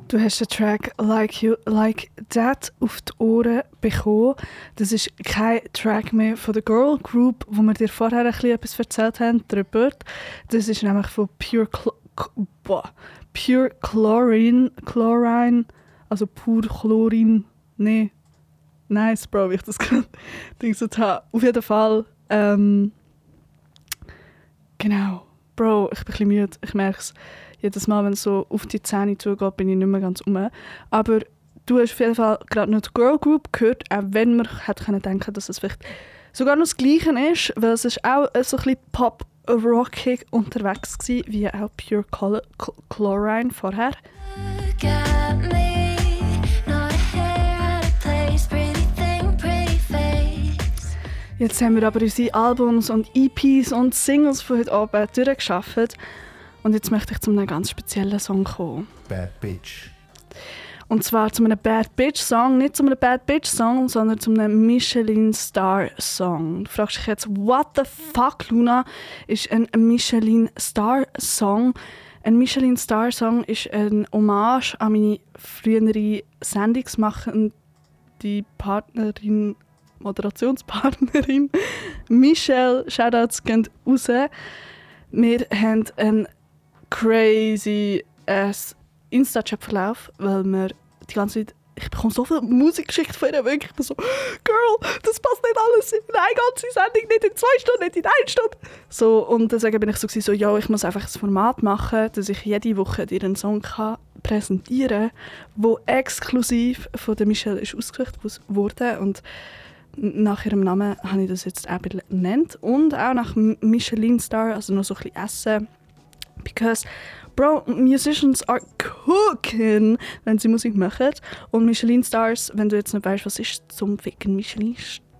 Du hast den Track Like You Like That auf die Ohren bekommen. Das ist kein Track mehr von der Girl Group, wo wir dir vorher ein bisschen etwas erzählt haben, darüber. Das ist nämlich von Pure Chlorine, also pur Chlorin. Nee, nice, Bro, wie ich das gerade gesagt habe. Auf jeden Fall, genau. Bro, ich bin ein bisschen müde, ich merke es. Jedes Mal, wenn es so auf die Zähne zugeht, bin ich nicht mehr ganz rum. Aber du hast auf jeden Fall gerade noch die Girl Group gehört, auch wenn man hätte denken können, dass es vielleicht sogar noch das Gleiche ist, weil es ist auch so ein bisschen pop-rockig unterwegs war, wie auch Pure Chlorine vorher. Jetzt haben wir aber unsere Albums und EPs und Singles von heute Abend durchgeschafft. Und jetzt möchte ich zu einem ganz speziellen Song kommen. Bad Bitch. Und zwar zu einem Bad Bitch Song. Nicht zu einem Bad Bitch Song, sondern zu einem Michelin Star Song. Du fragst dich jetzt, what the fuck, Luna, ist ein Michelin Star Song? Ein Michelin Star Song ist ein Hommage an meine frühere sendungsmachende Partnerin, Moderationspartnerin Michelle. Shoutouts gehen raus. Wir haben einen crazy Insta-Chat-Verlauf, weil wir die ganze Zeit, ich bekomme so viel Musikgeschichte von ihr, wirklich so, Girl, das passt nicht alles in eine ganze Sendung, nicht in 2 Stunden, nicht in 1 Stunde. So, und deswegen bin ich so, ja, ich muss einfach ein Format machen, dass ich jede Woche dir einen Song kann präsentieren kann, der exklusiv von der Michelle ist ausgesucht wurde. Und nach ihrem Namen habe ich das jetzt auch benannt. Und auch nach Michelin Star, also noch so ein bisschen Essen. Because, bro, musicians are cooking, wenn sie Musik machen. Und Michelin Stars, wenn du jetzt nicht weißt, was ist zum Ficken Michelin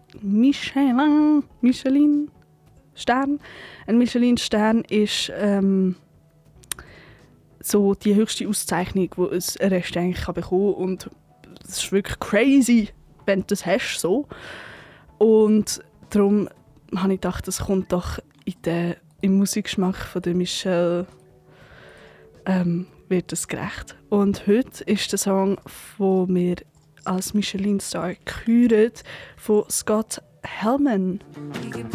Stern. Ein Michelin Stern ist so die höchste Auszeichnung, die ein Rest eigentlich bekommen kann. Und das ist wirklich crazy, wenn du das hast. So. Und darum habe ich gedacht, das kommt doch im Musikgeschmack von der Michelle wird das gerecht. Und heute ist der Song, den wir als Michelin Star küren, von Scott Helman. You can